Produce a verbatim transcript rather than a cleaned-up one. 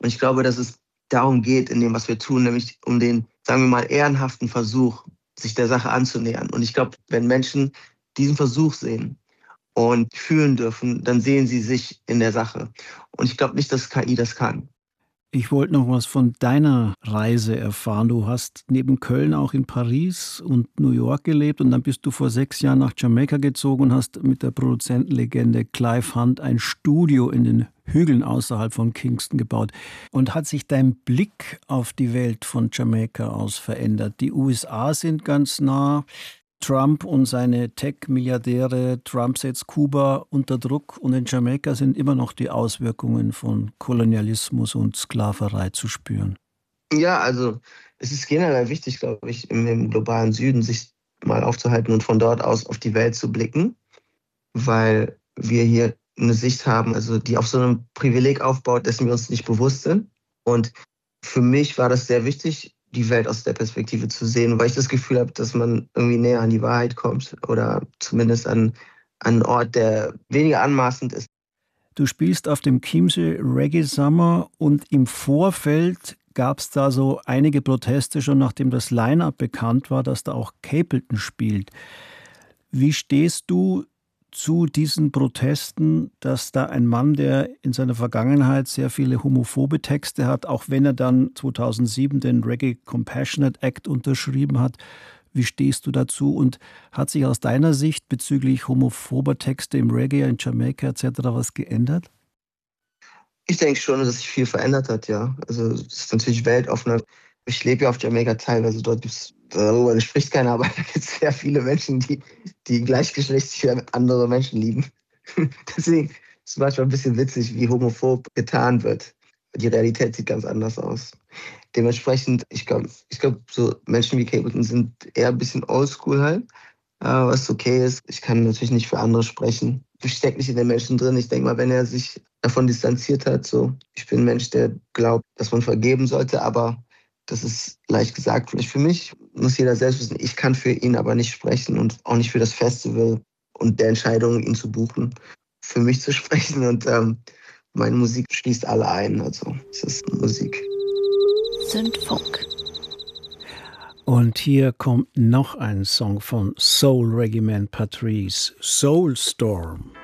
Und ich glaube, dass es darum geht, in dem, was wir tun, nämlich um den, sagen wir mal, ehrenhaften Versuch, sich der Sache anzunähern. Und ich glaube, wenn Menschen diesen Versuch sehen und fühlen dürfen, dann sehen sie sich in der Sache. Und ich glaube nicht, dass K I das kann. Ich wollte noch was von deiner Reise erfahren. Du hast neben Köln auch in Paris und New York gelebt und dann bist du vor sechs Jahren nach Jamaika gezogen und hast mit der Produzentenlegende Clive Hunt ein Studio in den Hügeln außerhalb von Kingston gebaut. Und hat sich dein Blick auf die Welt von Jamaika aus verändert? Die U S A sind ganz nah. Trump und seine Tech-Milliardäre, Trump setzt Kuba unter Druck und in Jamaika sind immer noch die Auswirkungen von Kolonialismus und Sklaverei zu spüren. Ja, also es ist generell wichtig, glaube ich, im, im globalen Süden sich mal aufzuhalten und von dort aus auf die Welt zu blicken, weil wir hier eine Sicht haben, also die auf so einem Privileg aufbaut, dessen wir uns nicht bewusst sind. Und für mich war das sehr wichtig, die Welt aus der Perspektive zu sehen, weil ich das Gefühl habe, dass man irgendwie näher an die Wahrheit kommt oder zumindest an, an einen Ort, der weniger anmaßend ist. Du spielst auf dem Chiemsee Reggae Summer und im Vorfeld gab es da so einige Proteste, schon nachdem das Line-Up bekannt war, dass da auch Capleton spielt. Wie stehst du zu diesen Protesten, dass da ein Mann, der in seiner Vergangenheit sehr viele homophobe Texte hat, auch wenn er dann zweitausendsieben den Reggae Compassionate Act unterschrieben hat, wie stehst du dazu und hat sich aus deiner Sicht bezüglich homophober Texte im Reggae, in Jamaika et cetera was geändert? Ich denke schon, dass sich viel verändert hat, ja. Also es ist natürlich weltoffener. Ich lebe ja auf Jamaika teilweise, dort gibt's, darüber spricht keiner, aber da gibt es sehr viele Menschen, die, die gleichgeschlechtlich andere Menschen lieben. Deswegen ist es manchmal ein bisschen witzig, wie homophob getan wird. Die Realität sieht ganz anders aus. Dementsprechend, ich glaube, ich glaub, so Menschen wie Capleton sind eher ein bisschen oldschool halt, äh, was okay ist. Ich kann natürlich nicht für andere sprechen. Ich stecke nicht in den Menschen drin. Ich denke mal, wenn er sich davon distanziert hat, so, ich bin ein Mensch, der glaubt, dass man vergeben sollte, aber das ist leicht gesagt. Vielleicht für mich muss jeder selbst wissen, ich kann für ihn aber nicht sprechen und auch nicht für das Festival und der Entscheidung, ihn zu buchen, für mich zu sprechen. Und ähm, meine Musik schließt alle ein. Also es ist Musik. Zündfunk. Und hier kommt noch ein Song von Soul Reggae Man Patrice, Soul Storm.